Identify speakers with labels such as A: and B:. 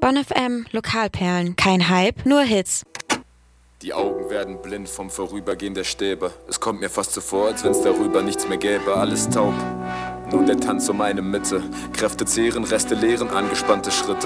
A: Bonn FM Lokalperlen. Kein Hype, nur Hits.
B: Die Augen werden blind vom Vorübergehen der Stäbe. Es kommt mir fast so vor, als wenn's darüber nichts mehr gäbe. Alles taub, nur der Tanz um meine Mitte. Kräfte zehren, Reste leeren, angespannte Schritte.